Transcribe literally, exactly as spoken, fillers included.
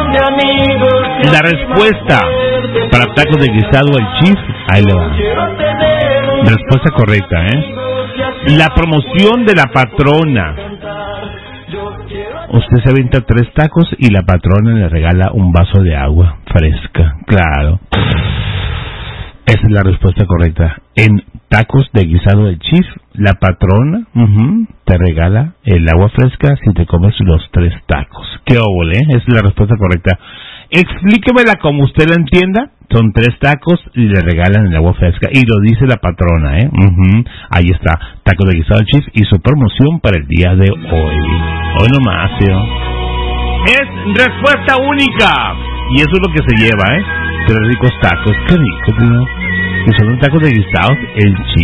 La respuesta para tacos de guisado el Chief, ahí le va. Respuesta correcta, ¿eh? La promoción de la patrona. Usted se avienta tres tacos y la patrona le regala un vaso de agua fresca. Claro. Esa es la respuesta correcta. En tacos de guisado del Chief, la patrona uh-huh, te regala el agua fresca si te comes los tres tacos. ¡Qué óvole! ¿eh? Esa es la respuesta correcta. Explíquemela como usted la entienda. Son tres tacos y le regalan el agua fresca. Y lo dice la patrona, ¿eh? Uh-huh. Ahí está. Tacos de guisado del Chief y su promoción para el día de hoy. Hoy nomás, tío. Es respuesta única. Y eso es lo que se lleva, ¿eh? Tres ricos tacos. ¡Qué rico, tío! Que son los tacos de guisado el Chief.